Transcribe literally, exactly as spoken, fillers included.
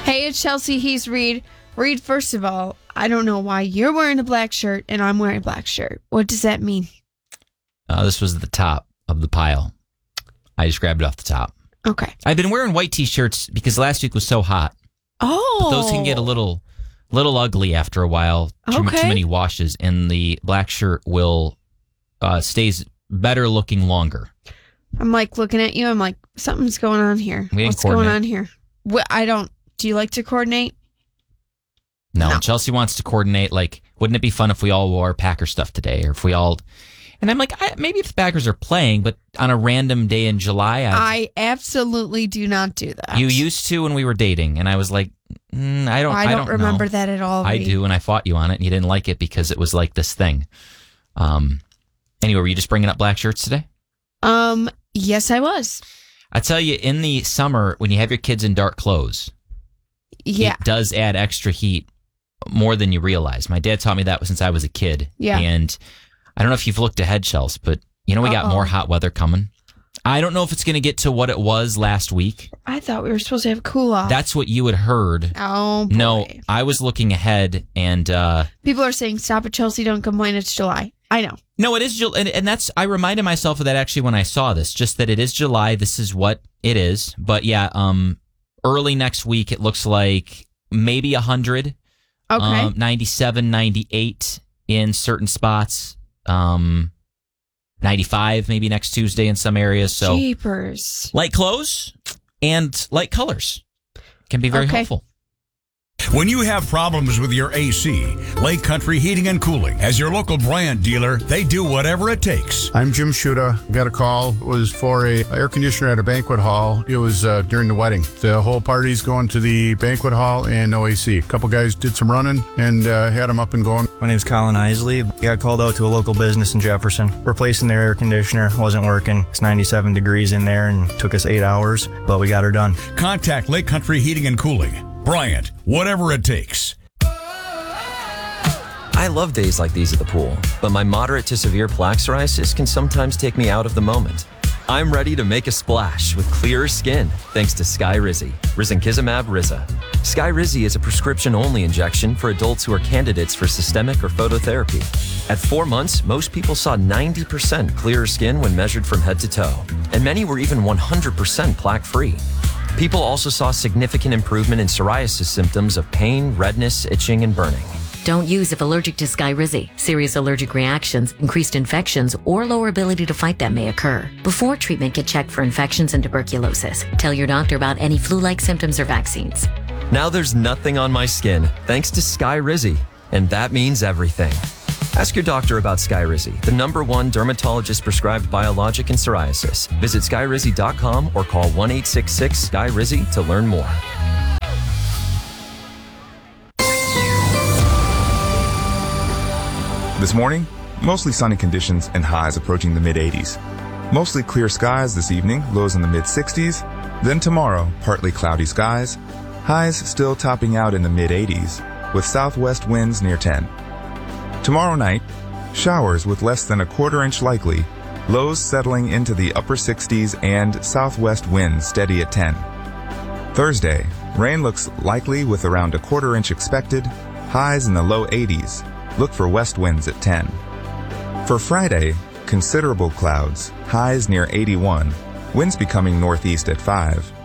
Hey, it's Chelsea. He's Reed. Reed, first of all, I don't know why you're wearing a black shirt and I'm wearing a black shirt. What does that mean? Uh, this was the top of the pile. I just grabbed it off the top. Okay. I've been wearing white T-shirts because last week was so hot. Oh. But those can get a little little ugly after a while. Too, Okay. too many washes. And the black shirt will uh, stays better looking longer. I'm like looking at you. I'm like, something's going on here. We didn't What's going coordinate. on here? What, I don't. Do you like to coordinate? No, No. Chelsea wants to coordinate. Like, wouldn't it be fun if we all wore Packer stuff today? Or if we all... And I'm like, I, maybe if the Packers are playing, but on a random day in July... I, I absolutely do not do that. You used to when we were dating. And I was like, mm, I don't I don't, I don't remember know. that at all. I Reed. do, and I fought you on it, and you didn't like it because it was like this thing. Um. Anyway, were you just bringing up black shirts today? Um. Yes, I was. I tell you, in the summer, when you have your kids in dark clothes, Yeah. it does add extra heat more than you realize. My dad taught me that since I was a kid. Yeah. And I don't know if you've looked ahead, Chels, but you know we got Uh-oh. more hot weather coming. I don't know if it's going to get to what it was last week. I thought we were supposed to have cool off. That's what you had heard. Oh, boy. No, I was looking ahead, and uh, People are saying, stop it, Chelsea. Don't complain. It's July. I know. no, it is July, and, and that's. I reminded myself of that actually when I saw this. Just that it is July. This is what it is. But yeah, um, early next week it looks like maybe a hundred. Okay. Um, ninety-seven, ninety-eight in certain spots. Um, ninety-five maybe next Tuesday in some areas. So Jeepers. light clothes and light colors can be very Okay. helpful. When you have problems with your A C, Lake Country Heating and Cooling, as your local Bryant dealer, they do whatever it takes. I'm Jim Shuda. Got a call. It was for a air conditioner at a banquet hall. It was uh, during the wedding. The whole party's going to the banquet hall and no A C. A couple guys did some running and uh, had them up and going. My name's Colin Isley. Got called out to a local business in Jefferson. Replacing their air conditioner. Wasn't working. It's ninety-seven degrees in there and took us eight hours, but we got her done. Contact Lake Country Heating and Cooling. Bryant, whatever it takes. I love days like these at the pool, but my moderate to severe plaque psoriasis can sometimes take me out of the moment. I'm ready to make a splash with clearer skin thanks to Skyrizi, risankizumab Riza. Skyrizi is a prescription-only injection for adults who are candidates for systemic or phototherapy. At four months, most people saw ninety percent clearer skin when measured from head to toe, and many were even one hundred percent plaque-free. People also saw significant improvement in psoriasis symptoms of pain, redness, itching, and burning. Don't use if allergic to Skyrizi. Serious allergic reactions, increased infections, or lower ability to fight them may occur. Before treatment, get checked for infections and tuberculosis. Tell your doctor about any flu-like symptoms or vaccines. Now there's nothing on my skin thanks to Skyrizi, and that means everything. Ask your doctor about Skyrizi, the number one dermatologist-prescribed biologic in psoriasis. Visit skyrizi dot com or call one eight six six Sky Rizi to learn more. This morning, mostly sunny conditions and highs approaching the mid eighties. Mostly clear skies this evening, lows in the mid sixties. Then tomorrow, partly cloudy skies. Highs still topping out in the mid eighties, with southwest winds near ten. Tomorrow night, showers with less than a quarter inch likely, lows settling into the upper sixties and southwest winds steady at ten. Thursday, rain looks likely with around a quarter inch expected, highs in the low eighties. Look for west winds at ten. For Friday, considerable clouds, highs near eighty-one, winds becoming northeast at five.